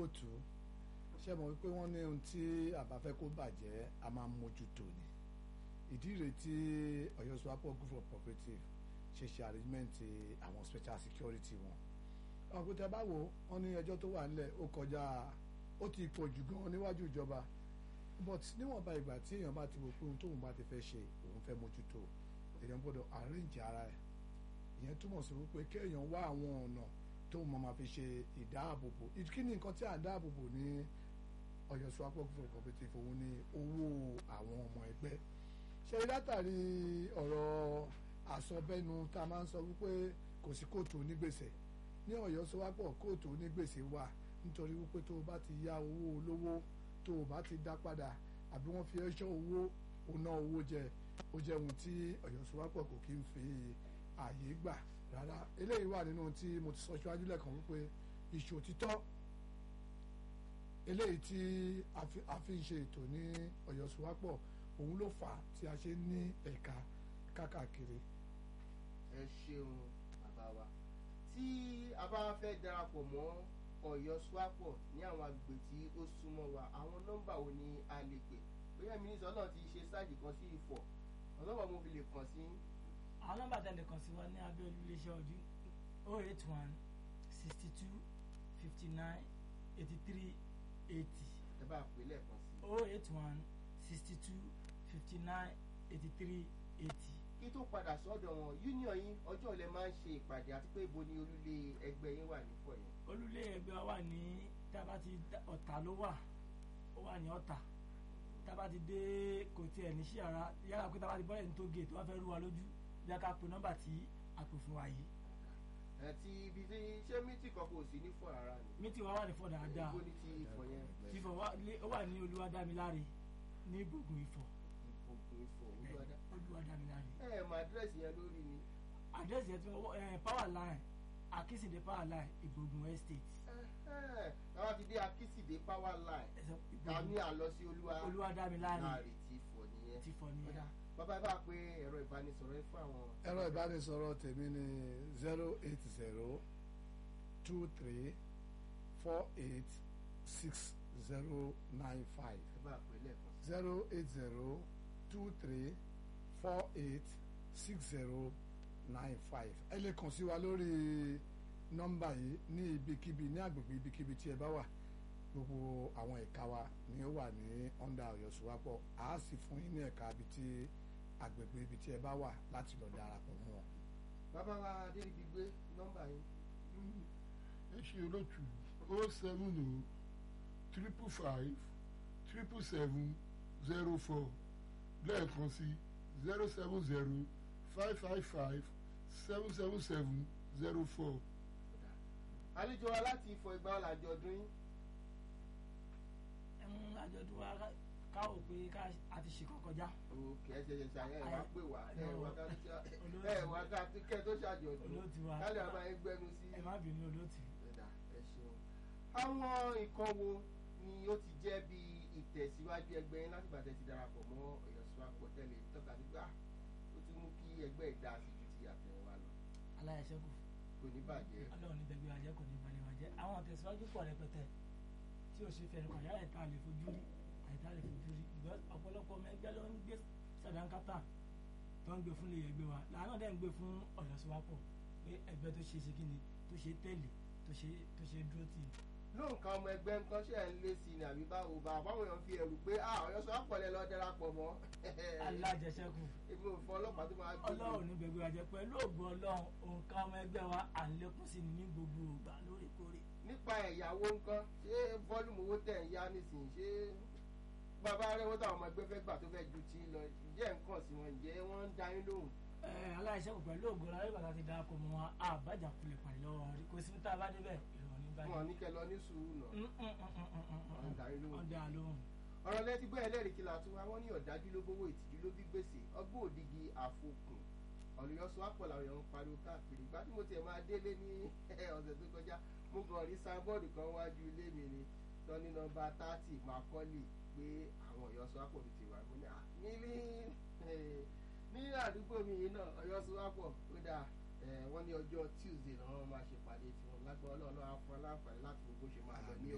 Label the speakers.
Speaker 1: olóòtú ṣe mọ̀ wípé wọ́n ní ohun tí àbá fẹ́ kó bàjẹ́ a máa ń mójútó ni ìdí rèé tí Ọ̀yọ́ Sowapọ̀ Group of Cooperative ṣe ṣe arrangement àwọn special security wọn àwọn kò tẹ bá wò wọ́n ní ẹjọ́ tó wà nílẹ̀ ó kọjá ó ti pọ̀ jù gan níwájú ìjọba but níwọ̀nba ìgbà tí èèyàn bá ti wò pé ohun tóun bá ti fẹ́ ṣe òun fẹ́ mójútó èèyàn gbọ́dọ̀ arrange ara ẹ̀ ìyẹn túmọ̀ sí wípé kéèyàn wá àwọn ọ̀nà tóun máa fi ṣe ìdáàbòbò kí ni nǹkan tí à ń dáàbòbò ní Ọ̀yọ́ Sowapọ̀ Group of Cooperative òun ni owó àwọn ọmọ ẹgbẹ́ ṣe látàrí ọ̀rọ̀ àsọbẹ́nu tá a máa ń sọ wípé kò sí kóòtù onígbèsè ní Ọ̀yọ́ Sowapọ̀ kóòtù onígbèsè wà nítorí wípé tó o bá ti yá owó olówó tó o bá ti dá padà àbí wọ́n fi ẹ̀ṣọ́ owó ọ̀nà owó jẹ ó jẹ́ ohun tí Ọ̀yọ́ Sowapọ̀ kò kí ń fi ààyè gbà rárá eléyìí wà nínú tí mo ti sọ síwájú lẹ́ẹ̀kan wípé ìṣòtítọ́ eléyìí tí a fi ń ṣe ètò ní Ọ̀yọ́ Sowapọ̀ òun ló fà á tí a ṣe ní ẹ̀ka káàkiri.
Speaker 2: ẹ ṣeun bàbá wa tí a bá fẹ́ darapọ̀ mọ́ Ọ̀yọ́ Sowapọ̀ ní àwọn agbègbè tí ó súnmọ́ wa àwọn nọ́mbà wo ni a lè pè bóyá mínísítà náà ti ṣe sáàjì kan sí Ifọ̀ ọlọ́wọ́ mo fi lè kàn sí.
Speaker 3: àwọn nọ́mbà tẹ̀lé kan sí wa ní abẹ́ olùléṣẹ́ ọdún 081 62 59 83 80.
Speaker 2: ẹ bá pè lẹ́ẹ̀kan sí.
Speaker 3: 081 62 59 83 80.
Speaker 2: kí tó padà sọ́dọ̀ wọn union yín ọjọ́ ilẹ̀ máa ń ṣe ìpàdé àti pé ibo ni olúlé ẹgbẹ́ yín wà nífọ̀ yẹn.
Speaker 3: olúlé ẹgbẹ́ wa wà ní tábàtì Ọ̀tà ló wà ó wà ní Ọ̀tà tábàtì dé kò tiẹ̀ ní sí ara yàrá pé tábàtì bọ́lẹ̀ ní tó gé tó wá fẹ́ rú wa lójú bí a ká pe nọ́mbà tí a pè fún wa yìí.
Speaker 2: ti ibi tí ṣé mítì kan kò sí ní fọ̀ rárá ni.
Speaker 3: mítì wa wà ní fọ̀ dáadáa.
Speaker 2: ibo ni ti Ifọ̀ yẹn.
Speaker 3: ti Ifọ̀ ó wà ní Olúwadámiláre ní Ìgbògùn Ifọ̀. Olúwadámiláre.
Speaker 2: ẹ mọ àdírẹ́sì yẹn lórí ni.
Speaker 3: àdírẹ́sì yẹn tí wọ́n power line Akínsìndé power line Ìgbògùn estate.
Speaker 2: táwa ti dé Akínsìndé power line ká ní àlọ sí
Speaker 3: Olúwadámiláre
Speaker 2: ti Ifọ̀ nìyẹn.
Speaker 3: ti Ifọ̀ nìyẹn.
Speaker 2: bàbá bá pé ẹ̀rọ ìbánisọ̀rọ̀ yẹn fún àwọn.
Speaker 1: ẹ̀rọ ìbánisọ̀rọ̀ tèmi ni 080 23 48 6095.
Speaker 2: ẹ bá pè lẹ́ẹ̀kan.
Speaker 1: 080 23 48 6095. ẹ lè kàn sí wa lórí nọ́mbà yìí ní ibikíbi ní agbègbè ibikíbi tí ẹ bá wà gbogbo àwọn ẹ̀ka wa ni ó wà ní under Ọ̀yọ́ Sowapọ̀ a sì fún yín ní ẹ̀ka ibi tí agbègbè ibi tí ẹ bá wà láti lọ darapọ̀ mọ́ wọn.
Speaker 2: bàbá wa adéríbi gbé nọ́mbà yín.
Speaker 4: ẹ ṣe olóòtú 070 555 777 04 lẹ́ẹ̀kan sí 070 555 777 04.
Speaker 2: àlejò wa láti Ifọ̀ ìgbà ọ̀làjọ ọdún yín.
Speaker 3: àjọ̀dún wa káwò pé a ti ṣe kọkọjá.
Speaker 2: òkè ẹ ṣẹ̀ṣẹ̀ ṣàyẹ̀ ẹ̀ wá pè wá ẹ̀ wá ká kẹ́ tó ṣàjọ̀dún kálí àbá yín gbẹnu sí.
Speaker 3: ẹ má bínú olóòtú.
Speaker 2: ẹ ṣeun. àwọn nǹkan wo ni ó ti jẹ́ bí ìtẹ̀síwájú ẹgbẹ́ yín láti gbàtẹ́ ti darapọ̀ mọ́ Ọ̀yọ́ Sowapọ̀ tẹ́lẹ̀ tọ́ka sí gbà ó ti mú kí ẹgbẹ́ ìdá sí ju ti àtẹ̀wá lọ.
Speaker 3: aláyẹsẹ́kù
Speaker 2: kò ní bàjẹ́.
Speaker 3: Ọlọ́run ní bẹ̀gbẹ́ ajẹ́ kò ní balẹ̀ wájẹ́ àwọn ìtẹ̀síwájú pọ̀ rẹpẹtẹ tí ò ṣe fẹ́ẹ́ nípa yàrá ìta lè fojú rí àìta lè fojú rí ọ̀pọ̀lọpọ̀ ọmọ ẹgbẹ́ ló ń gbé sàdánkátà tó ń gbé fún lè ẹgbẹ́ wa làánà dẹ̀ ń gbé fún Ọ̀yọ́ Sowapọ̀ pé ẹgbẹ́ tó ṣe ṣe kí ni tó ṣe tẹ̀lé tó ṣe dúró tì í.
Speaker 2: lóǹkà ọmọ ẹgbẹ́ nǹkan ṣe ń lé sí i ní àbí báwo bá àbáwọn èèyàn fi ẹ̀rù pé Ọ̀yọ́ Sowapọ̀ lẹ lọ darapọ̀ mọ́.
Speaker 3: alájẹsẹ́kù
Speaker 2: èmi ò fọ ọlọ́pàá tó máa gbé.
Speaker 3: Ọlọ́run ní bẹ̀gbẹ́ ajẹ́ pẹ̀lú ògùn Ọlọ́run òǹkà ọmọ ẹgbẹ́ wa à ń lékún sí ni ní gbogbo ìgbà lóòrèkóòrè.
Speaker 2: nípa ẹ̀yàwó nǹkan ṣé fọ́lùmù owó tẹ̀ ń yá nísìnyí ṣé bàbá rẹ̀ wọ́n táwọn ọmọ ẹgbẹ́ fẹ́ gbà tó fẹ́ ju tí lọ ǹjẹ́ nǹkan sí wọn ǹjẹ́ wọ́n ń dá yín lóhùn.
Speaker 3: aláìṣẹ́kù pẹ̀lú ògùn Ọlọ́run ìgbà ti darapọ̀ mọ́ wọn àbájákulẹ̀ pàdé lọ́wọ́ rí kò sí tá a bá débẹ̀ ìrọ̀lẹ́ bá dé.
Speaker 2: wọn ní kẹ lọ ní sùúrù náà.
Speaker 3: ọ̀dà lóhùn.
Speaker 2: ọ̀rọ̀ lẹ́tí gbé ẹlẹ́rìí kí la tún wá wọ́n ní ọ̀dájú ló gbówó ìtìjú ló bí gbèsè ọgbọ́n òdìgí àfokùn Ọ̀yọ́ Sowapọ̀ làwọn èèyàn ń pariwo káàkiri ìgbà tí mo tiẹ̀ máa délé ní ọ̀sẹ̀ tó kọjá mo kàn rí sábọ́ọ̀dù kan wájú ilé mi ni tọ́ ní nọ́mbà 30 Macaulay pé àwọn Ọ̀yọ́ Sowapọ̀ ti wà ní àdúgbò mi yìí náà Ọ̀yọ́ Sowapọ̀ ó dáa wọ́n ní ọjọ́ Tuesday náà wọ́n máa ṣe pàdé tiwọn lágbára Ọlọ́run á fún aláǹfààní láti gbogbo ṣe máa lọ ní